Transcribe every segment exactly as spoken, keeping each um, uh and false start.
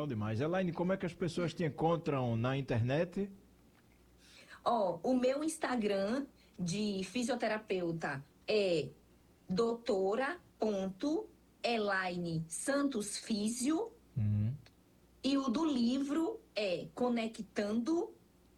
bom demais. Elaine, como é que as pessoas te encontram na internet? Ó, o meu Instagram de fisioterapeuta é doutora ponto Elaine Santos Físio Uhum. e o do livro é Conectando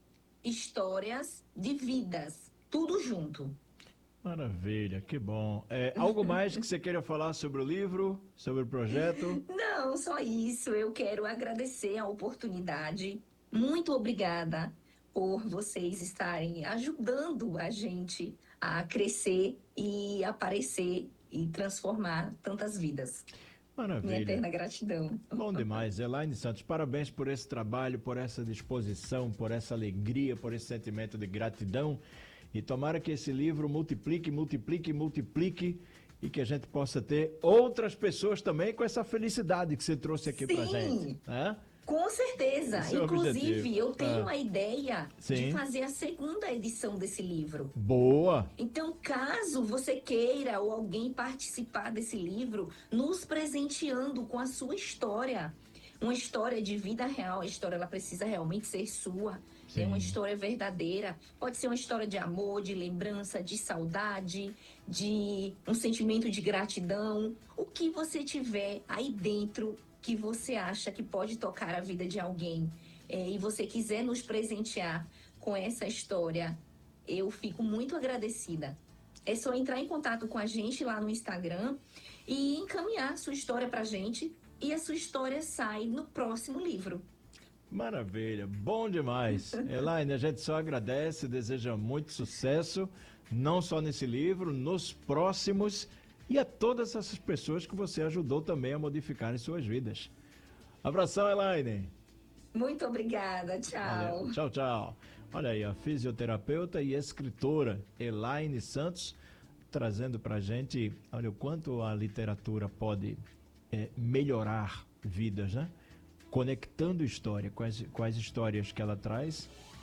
Histórias de Vidas. Tudo junto. Maravilha, que bom. É, algo mais que você queira falar sobre o livro, sobre o projeto? Não, só isso. Eu quero agradecer a oportunidade. Muito obrigada por vocês estarem ajudando a gente a crescer e aparecer e transformar tantas vidas. Minha Maravilha. eterna gratidão. Bom demais. Elaine Santos, parabéns por esse trabalho, por essa disposição, por essa alegria, por esse sentimento de gratidão. E tomara que esse livro multiplique, multiplique, multiplique e que a gente possa ter outras pessoas também com essa felicidade que você trouxe aqui pra gente. Sim, Né? com certeza. Esse é o objetivo. Inclusive, eu tenho Ah, a ideia de sim. fazer a segunda edição desse livro. Boa. Então, caso você queira ou alguém participar desse livro, nos presenteando com a sua história, uma história de vida real, a história ela precisa realmente ser sua, é uma Sim. história verdadeira, pode ser uma história de amor, de lembrança, de saudade, de um sentimento de gratidão, o que você tiver aí dentro que você acha que pode tocar a vida de alguém, é, e você quiser nos presentear com essa história, eu fico muito agradecida. É só entrar em contato com a gente lá no Instagram e encaminhar sua história pra gente e a sua história sai no próximo livro. Maravilha, bom demais. Elaine, a gente só agradece, deseja muito sucesso, não só nesse livro, nos próximos e a todas essas pessoas que você ajudou também a modificarem suas vidas. Abração, Elaine. Muito obrigada, tchau. Valeu. Tchau, tchau. Olha aí, a fisioterapeuta e escritora Elaine Santos trazendo pra gente, olha o quanto a literatura pode é, melhorar vidas, né? Conectando história, quais, quais histórias que ela traz,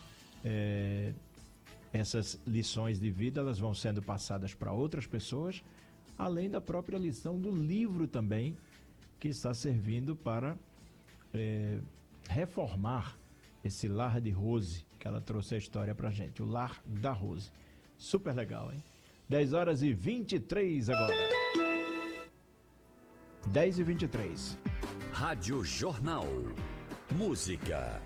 é, essas lições de vida elas vão sendo passadas para outras pessoas, além da própria lição do livro também, que está servindo para é, reformar esse lar de Rose, que ela trouxe a história pra gente, o lar da Rose. Super legal, hein? dez horas e vinte e três agora. dez e vinte e três. Rádio Jornal. Música.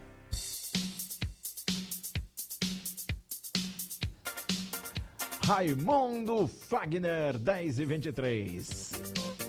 Raimundo Fagner, dez e vinte e três.